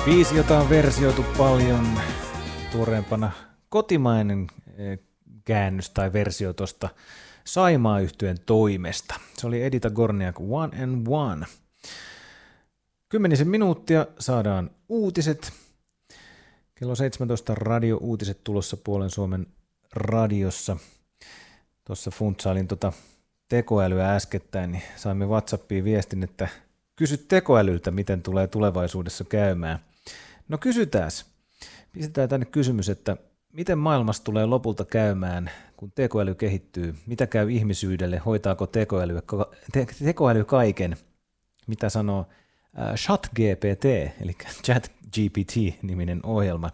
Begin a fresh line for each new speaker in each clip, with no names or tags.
Biisi, jota on versioitu paljon, tuoreempana kotimainen käännös tai versio tuosta Saimaa-yhtyeen toimesta. Se oli Edita Gorniak One and One. 10 minuuttia saadaan uutiset. Kello 17 radio-uutiset tulossa Puolen Suomen radiossa. Tuossa funtsailin tekoälyä äskettäin, niin saimme WhatsAppiin viestin, että kysy tekoälyltä, miten tulee tulevaisuudessa käymään. No kysytääs. Pistetään tänne kysymys, että miten maailmassa tulee lopulta käymään, kun tekoäly kehittyy? Mitä käy ihmisyydelle? Hoitaako tekoäly kaiken? Mitä sanoo ChatGPT, eli ChatGPT-niminen ohjelma?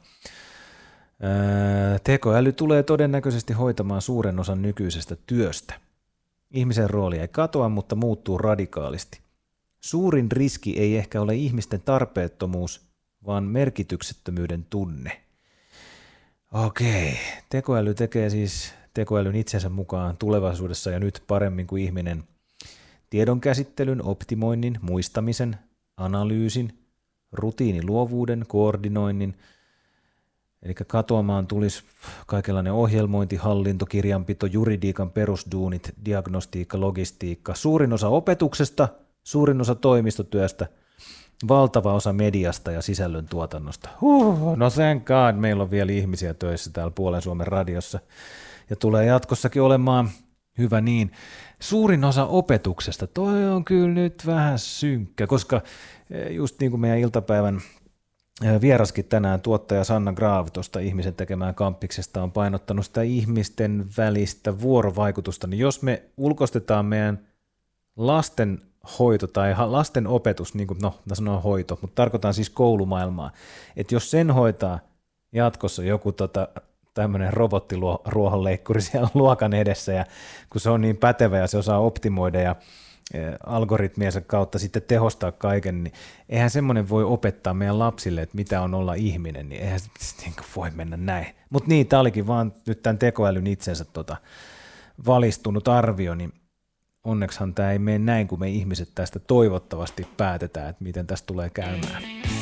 Tekoäly tulee todennäköisesti hoitamaan suuren osan nykyisestä työstä. Ihmisen rooli ei katoa, mutta muuttuu radikaalisti. Suurin riski ei ehkä ole ihmisten tarpeettomuus, vaan merkityksettömyyden tunne. Okei, tekoäly tekee siis tekoälyn itsensä mukaan tulevaisuudessa ja nyt paremmin kuin ihminen tiedonkäsittelyn, optimoinnin, muistamisen, analyysin, rutiiniluovuuden, koordinoinnin. Eli katoamaan tulisi kaikenlainen ohjelmointi, hallinto, kirjanpito, juridiikan perusduunit, diagnostiikka, logistiikka, suurin osa opetuksesta, suurin osa toimistotyöstä, valtava osa mediasta ja sisällön tuotannosta. No thank God, meillä on vielä ihmisiä töissä täällä Puolen Suomen radiossa ja tulee jatkossakin olemaan hyvä niin. Suurin osa opetuksesta, toi on kyllä nyt vähän synkkä, koska just niin kuin meidän iltapäivän vieraskin tänään tuottaja Sanna Graav tuosta ihmisen tekemään kampiksesta on painottanut sitä ihmisten välistä vuorovaikutusta, niin jos me ulkoistetaan meidän lastenhoito tai lasten opetus, niin kuin mä sanon hoito, mutta tarkoitan siis koulumaailmaa, että jos sen hoitaa jatkossa joku tämmöinen robottiruohonleikkuri siellä luokan edessä, ja kun se on niin pätevä ja se osaa optimoida ja algoritmiensa kautta sitten tehostaa kaiken, niin eihän semmoinen voi opettaa meidän lapsille, että mitä on olla ihminen, niin eihän se voi mennä näin. Mutta niin, tämä olikin vaan nyt tämän tekoälyn itsensä valistunut arvio, niin onneksihan tämä ei mene näin, kun me ihmiset tästä toivottavasti päätetään, että miten tästä tulee käymään.